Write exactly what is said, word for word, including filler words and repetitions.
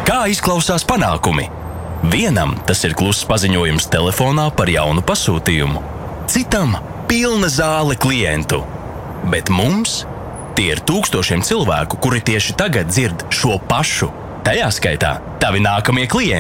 Kā izklausās panākumi? Vienam tas ir kluss paziņojums telefonā par jaunu pasūtījumu, citam pilna zāle klientu. Bet mums tie ir tūkstošiem cilvēku, kuri tieši tagad dzird šo pašu. Tajā skaitā tavi nākamie klienti.